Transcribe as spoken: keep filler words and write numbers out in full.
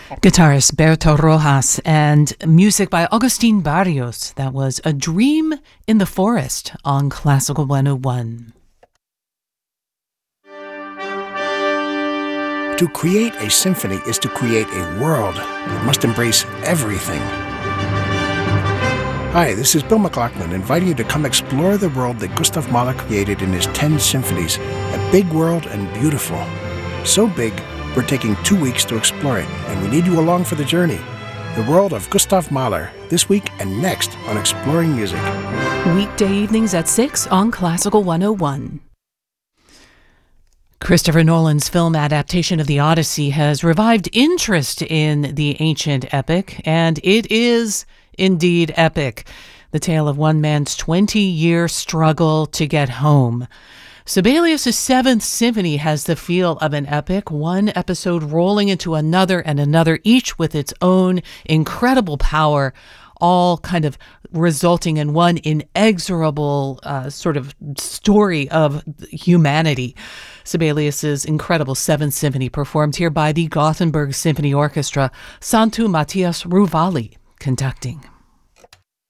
Guitarist Berto Rojas and music by Agustin Barrios. That was A Dream in the Forest on Classical one oh one. To create a symphony is to create a world that must embrace everything. Hi, this is Bill McLaughlin, inviting you to come explore the world that Gustav Mahler created in his ten symphonies. A big world and beautiful. So big, we're taking two weeks to explore it, and we need you along for the journey. The world of Gustav Mahler, this week and next on Exploring Music. Weekday evenings at six on Classical one oh one. Christopher Nolan's film adaptation of The Odyssey has revived interest in the ancient epic, and it is indeed epic. The tale of one man's twenty-year struggle to get home. Sibelius' Seventh Symphony has the feel of an epic, one episode rolling into another and another, each with its own incredible power, all kind of resulting in one inexorable uh, sort of story of humanity. Sibelius' incredible Seventh Symphony, performed here by the Gothenburg Symphony Orchestra, Santu Matthias Ruvali conducting.